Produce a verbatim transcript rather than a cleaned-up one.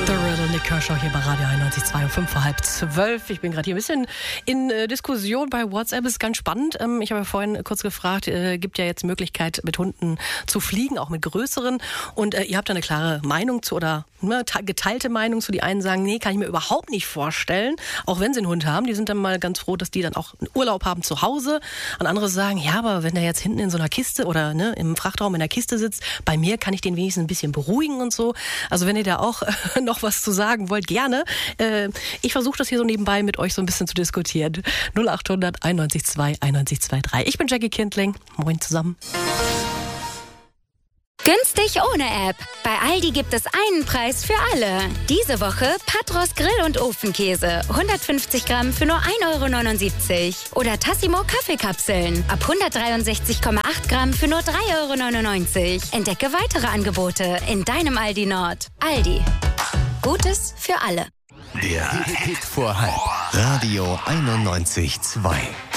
Nick Kershaw hier bei Radio einundneunzig Komma zwei um fünf vor halb zwölf. Ich bin gerade hier ein bisschen in äh, Diskussion bei WhatsApp. Ist ganz spannend. Ähm, ich habe ja vorhin kurz gefragt, äh, gibt ja jetzt Möglichkeit, mit Hunden zu fliegen, auch mit größeren. Und äh, ihr habt da eine klare Meinung zu oder ne, geteilte Meinung zu. Die einen sagen, nee, kann ich mir überhaupt nicht vorstellen. Auch wenn sie einen Hund haben. Die sind dann mal ganz froh, dass die dann auch einen Urlaub haben zu Hause. Und andere sagen, ja, aber wenn der jetzt hinten in so einer Kiste oder ne, im Frachtraum in der Kiste sitzt, bei mir kann ich den wenigstens ein bisschen beruhigen und so. Also wenn ihr da auch äh, noch was zu sagen wollt, gerne. Äh, ich versuche das hier so nebenbei mit euch so ein bisschen zu diskutieren. null acht hundert einundneunzig Komma zwei einundneunzig Komma drei. Ich bin Jackie Kindling. Moin zusammen. Günstig ohne App. Bei Aldi gibt es einen Preis für alle. Diese Woche Patros Grill- und Ofenkäse. hundertfünfzig Gramm für nur ein Euro neunundsiebzig. Oder Tassimo Kaffeekapseln. Ab hundertdreiundsechzig Komma acht Gramm für nur drei Euro neunundneunzig. Entdecke weitere Angebote in deinem Aldi Nord. Aldi. Gutes für alle. Der Hit vor halb. Radio einundneunzig Komma zwei.